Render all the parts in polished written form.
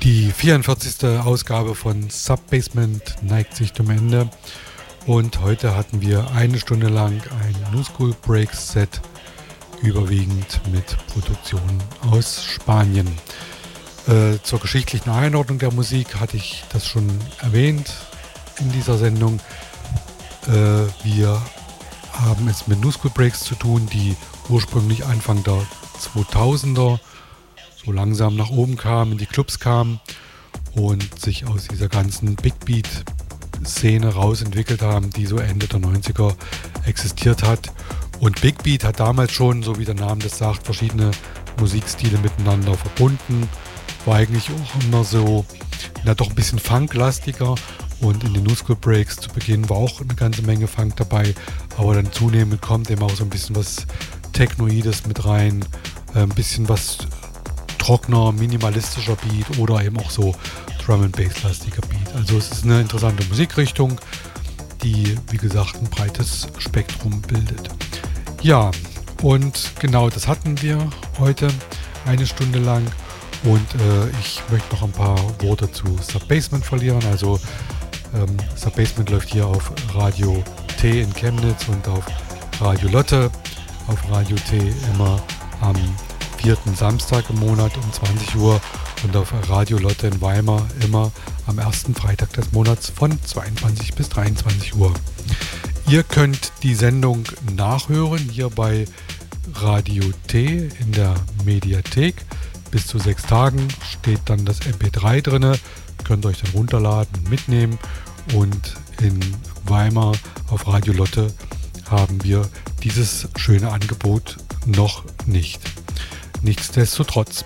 Die 44. Ausgabe von Subbasement neigt sich zum Ende und heute hatten wir eine Stunde lang ein New School Breaks Set, überwiegend mit Produktionen aus Spanien. Zur geschichtlichen Einordnung der Musik hatte ich das schon erwähnt in dieser Sendung. Wir haben es mit New School Breaks zu tun, die ursprünglich Anfang der 2000er so langsam nach oben kamen, in die Clubs kamen und sich aus dieser ganzen Big Beat Szene rausentwickelt haben, die so Ende der 90er existiert hat. Und Big Beat hat damals schon, so wie der Name das sagt, verschiedene Musikstile miteinander verbunden. War eigentlich auch immer so, doch ein bisschen funklastiger. Und in den New School Breaks zu Beginn war auch eine ganze Menge Funk dabei. Aber dann zunehmend kommt eben auch so ein bisschen was Technoides mit rein. Ein bisschen was trockener, minimalistischer Beat oder eben auch so Drum and Bass-lastiger Beat. Also es ist eine interessante Musikrichtung, die, wie gesagt, ein breites Spektrum bildet. Ja, und genau das hatten wir heute eine Stunde lang und ich möchte noch ein paar Worte zu Subbasement verlieren. Also Subbasement läuft hier auf Radio T in Chemnitz und auf Radio Lotte. Auf Radio T immer am 4. Samstag im Monat um 20 Uhr und auf Radio Lotte in Weimar immer am 1. Freitag des Monats von 22 bis 23 Uhr. Ihr könnt die Sendung nachhören hier bei Radio T in der Mediathek. Bis zu 6 Tagen steht dann das MP3 drin. Könnt euch dann runterladen und mitnehmen. Und in Weimar auf Radio Lotte haben wir dieses schöne Angebot noch nicht. Nichtsdestotrotz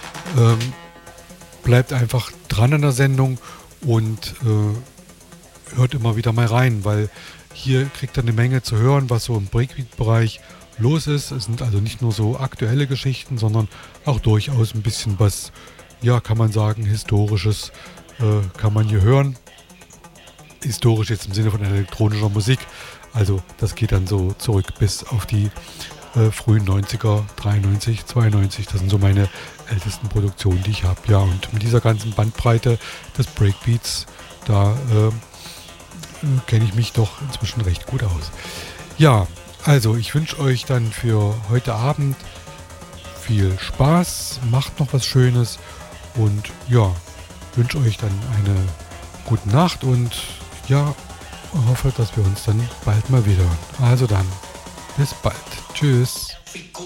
bleibt einfach dran an der Sendung und hört immer wieder mal rein, weil hier kriegt ihr eine Menge zu hören, was so im Breakbeat-Bereich los ist. Es sind also nicht nur so aktuelle Geschichten, sondern auch durchaus ein bisschen was, ja, kann man sagen, Historisches kann man hier hören. Historisch jetzt im Sinne von elektronischer Musik. Also das geht dann so zurück bis auf die frühen 90er, 93, 92. Das sind so meine ältesten Produktionen, die ich habe. Ja, und mit dieser ganzen Bandbreite des Breakbeats, da kenne ich mich doch inzwischen recht gut aus. Ja, also ich wünsche euch dann für heute Abend viel Spaß, macht noch was Schönes und ja, wünsche euch dann eine gute Nacht und ja, hoffe, dass wir uns dann bald mal wieder hören. Also dann, bis bald. Tschüss.